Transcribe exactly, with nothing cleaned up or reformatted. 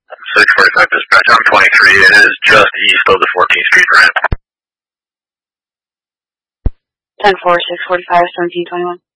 six forty-five dispatch, I'm twenty-three. It is just east of the fourteenth Street ramp. ten four, six forty-five, seventeen twenty-one.